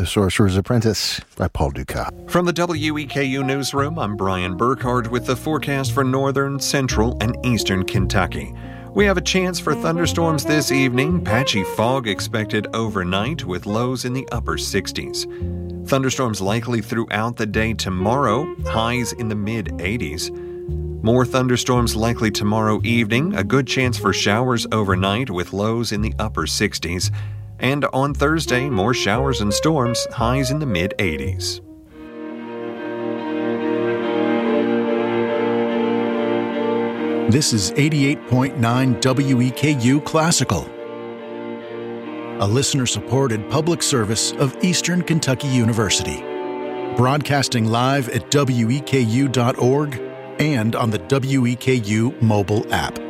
The Sorcerer's Apprentice by Paul Dukas. From the WEKU Newsroom, I'm Brian Burkhardt with the forecast for northern, central, and eastern Kentucky. We have a chance for thunderstorms this evening, patchy fog expected overnight with lows in the upper 60s. Thunderstorms likely throughout the day tomorrow, highs in the mid-80s. More thunderstorms likely tomorrow evening, a good chance for showers overnight with lows in the upper 60s. And on Thursday, more showers and storms, highs in the mid-80s. This is 88.9 WEKU Classical, a listener-supported public service of Eastern Kentucky University, broadcasting live at weku.org and on the WEKU mobile app.